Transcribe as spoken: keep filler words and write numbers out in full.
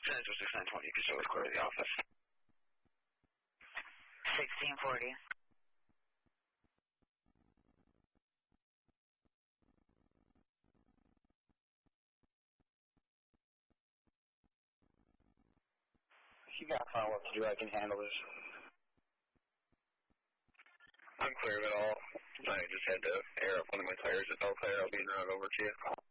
Central six nine twenty, you can show us clear to the office. sixteen forty. If you got follow-up to do, I can handle this. I'm clear of it all. I just had to air up one of my tires at Bell Tire. I'll be running over to you.